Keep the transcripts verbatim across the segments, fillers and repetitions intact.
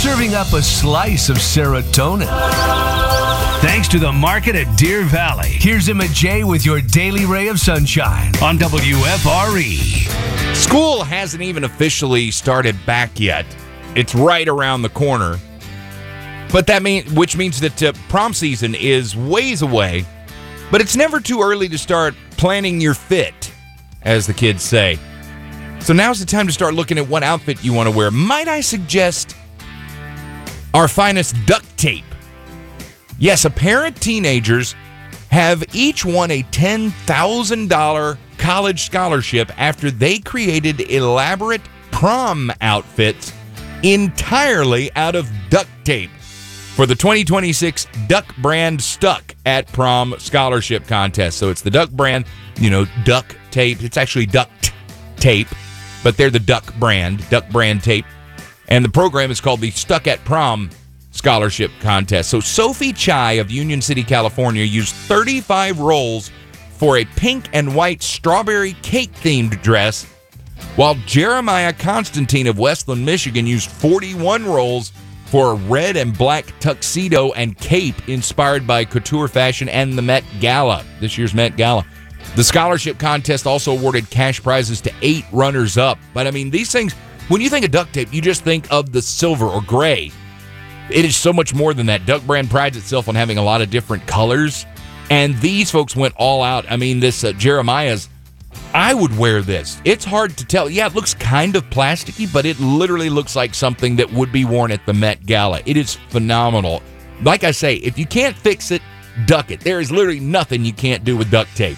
serving up a slice of serotonin. Thanks to the market at Deer Valley. Here's Emma J with your daily ray of sunshine on W F R E. School hasn't even officially started back yet. It's right around the corner. But that mean, which means that uh, prom season is ways away. But it's never too early to start planning your fit, as the kids say. So now's the time to start looking at what outfit you want to wear. Might I suggest our finest duct tape? Yes, a pair of teenagers have each won a ten thousand dollars college scholarship after they created elaborate prom outfits entirely out of duct tape for the twenty twenty-six Duck Brand Stuck at Prom Scholarship Contest. So it's the Duck Brand, you know, duck tape. It's actually duct tape, but they're the Duck Brand, Duck Brand tape. And the program is called the Stuck at Prom Scholarship Contest. So Sophie Chai of Union City, California, used thirty-five rolls for a pink and white strawberry cake-themed dress, while Jeremiah Constantine of Westland, Michigan, used forty-one rolls for a red and black tuxedo and cape inspired by couture fashion and the Met Gala, this year's Met Gala. The scholarship contest also awarded cash prizes to eight runners-up. But, I mean, these things, when you think of duct tape, you just think of the silver or gray. It is so much more than that. Duck Brand prides itself on having a lot of different colors, and these folks went all out. I mean, this uh, Jeremiah's, I would wear this. It's hard to tell. Yeah, it looks kind of plasticky, but it literally looks like something that would be worn at the Met Gala. It is phenomenal. Like I say, if you can't fix it, duck it. There is literally nothing you can't do with duct tape.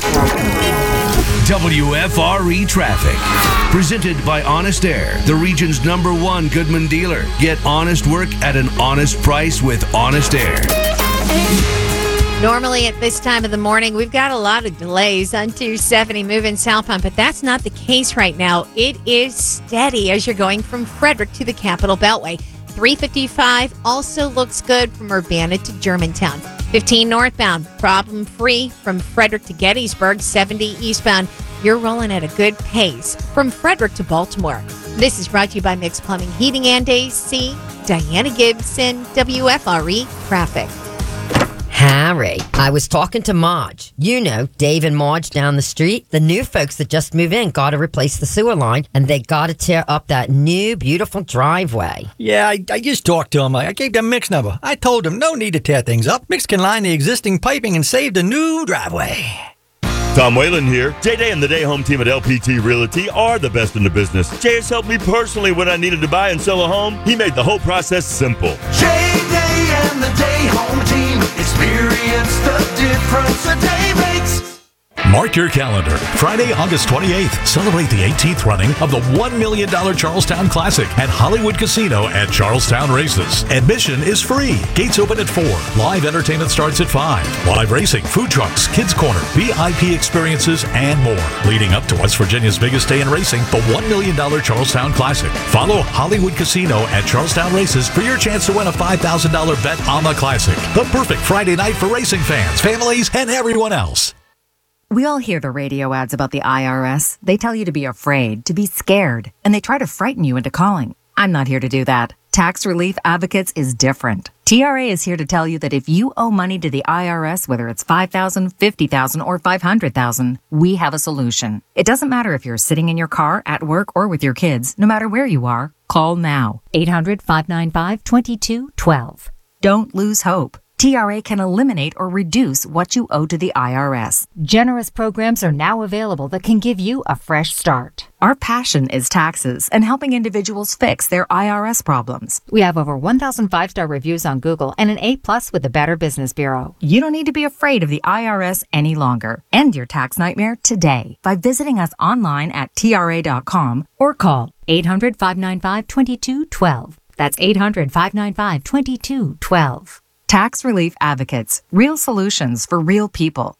W F R E Traffic. Presented by Honest Air, the region's number one Goodman dealer. Get honest work at an honest price with Honest Air. Normally at this time of the morning, we've got a lot of delays on two seventy moving southbound, but that's not the case right now. It is steady as you're going from Frederick to the Capitol Beltway. three fifty-five also looks good from Urbana to Germantown. fifteen northbound, problem-free from Frederick to Gettysburg. seventy eastbound, you're rolling at a good pace from Frederick to Baltimore. This is brought to you by Mixed Plumbing, Heating, and A C. Diana Gibson, W F R E Traffic. Harry, I was talking to Marge. You know, Dave and Marge down the street. The new folks that just moved in got to replace the sewer line, and they got to tear up that new, beautiful driveway. Yeah, I, I just talked to them. I gave them Mix number. I told them no need to tear things up. Mix can line the existing piping and save the new driveway. Tom Whalen here. J-Day and the Day Home team at L P T Realty are the best in the business. Jay has helped me personally when I needed to buy and sell a home. He made the whole process simple. J-Day and the Day Home team. Experience the difference a day makes. Mark your calendar. Friday, August twenty-eighth. Celebrate the eighteenth running of the one million dollars Charlestown Classic at Hollywood Casino at Charlestown Races. Admission is free. Gates open at four. Live entertainment starts at five. Live racing, food trucks, kids corner, V I P experiences, and more. Leading up to West Virginia's biggest day in racing, the one million dollars Charlestown Classic. Follow Hollywood Casino at Charlestown Races for your chance to win a five thousand dollars bet on the Classic. The perfect Friday night for racing fans, families, and everyone else. We all hear the radio ads about the I R S. They tell you to be afraid, to be scared, and they try to frighten you into calling. I'm not here to do that. Tax Relief Advocates is different. T R A is here to tell you that if you owe money to the I R S, whether it's five thousand dollars, fifty thousand dollars, or five hundred thousand dollars, we have a solution. It doesn't matter if you're sitting in your car, at work, or with your kids. No matter where you are, call now. eight hundred, five nine five, two two one two. Don't lose hope. T R A can eliminate or reduce what you owe to the I R S. Generous programs are now available that can give you a fresh start. Our passion is taxes and helping individuals fix their I R S problems. We have over one thousand five-star reviews on Google and an A plus with the Better Business Bureau. You don't need to be afraid of the I R S any longer. End your tax nightmare today by visiting us online at T R A dot com or call eight hundred, five nine five, two two one two. That's eight hundred, five nine five, two two one two. Tax Relief Advocates. Real solutions for real people.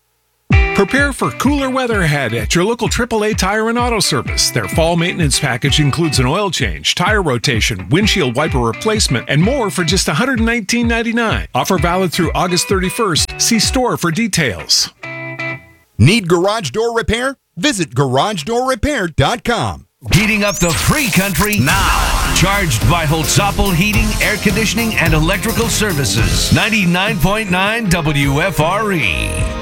Prepare for cooler weather ahead at your local triple A Tire and Auto Service. Their fall maintenance package includes an oil change, tire rotation, windshield wiper replacement, and more for just one hundred nineteen ninety-nine. Offer valid through August thirty-first. See store for details. Need garage door repair? Visit garage door repair dot com. Heating up the free country now. Charged by Holtzapfel Heating, Air Conditioning, and Electrical Services. ninety-nine point nine W F R E.